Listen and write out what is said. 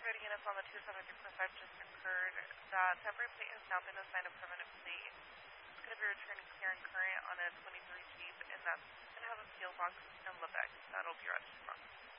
firefighting units on the 273.5 just occurred. That temporary plate has now been assigned a permanent plate. It's going to be returning clear and current on a 23 Jeep, and that's going to have a PO box in Lebec. That'll be registered on.